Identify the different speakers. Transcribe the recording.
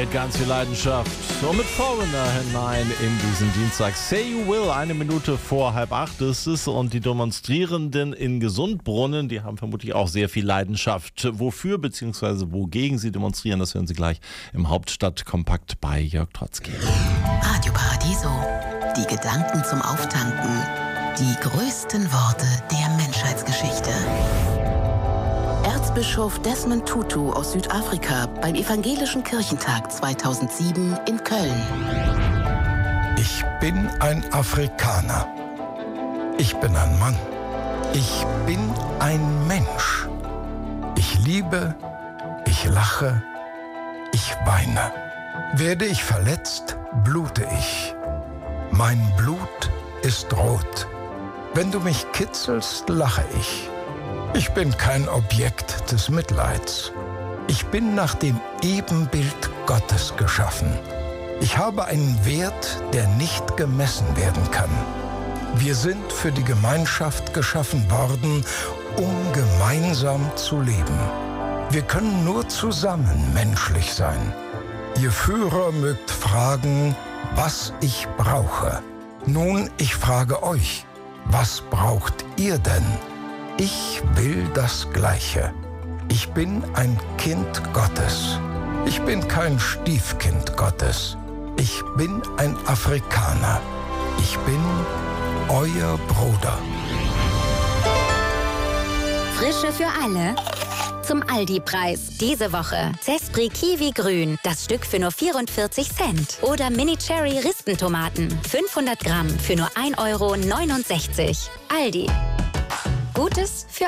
Speaker 1: mit ganz viel Leidenschaft und mit Foreigner hinein in diesen Dienstag. Say You Will, 1 Minute vor 7:30 ist es, und die Demonstrierenden in Gesundbrunnen, die haben vermutlich auch sehr viel Leidenschaft. Wofür bzw. wogegen sie demonstrieren, das hören Sie gleich im Hauptstadtkompakt bei Jörg Trotzki.
Speaker 2: Radio Paradiso, die Gedanken zum Auftanken, die größten Worte der Menschheitsgeschichte. Erzbischof Desmond Tutu aus Südafrika beim Evangelischen Kirchentag 2007 in Köln.
Speaker 3: Ich bin ein Afrikaner. Ich bin ein Mann. Ich bin ein Mensch. Ich liebe, ich lache, ich weine. Werde ich verletzt, blute ich. Mein Blut ist rot. Wenn du mich kitzelst, lache ich. Ich bin kein Objekt des Mitleids. Ich bin nach dem Ebenbild Gottes geschaffen. Ich habe einen Wert, der nicht gemessen werden kann. Wir sind für die Gemeinschaft geschaffen worden, um gemeinsam zu leben. Wir können nur zusammen menschlich sein. Ihr Führer mögt fragen, was ich brauche. Nun, ich frage euch, was braucht ihr denn? Ich will das Gleiche. Ich bin ein Kind Gottes. Ich bin kein Stiefkind Gottes. Ich bin ein Afrikaner. Ich bin euer Bruder.
Speaker 4: Frische für alle. Zum Aldi-Preis. Diese Woche Zespri Kiwi Grün, das Stück für nur 44 Cent. Oder Mini Cherry Rispentomaten, 500 Gramm für nur 1,69 €. Aldi. Gutes für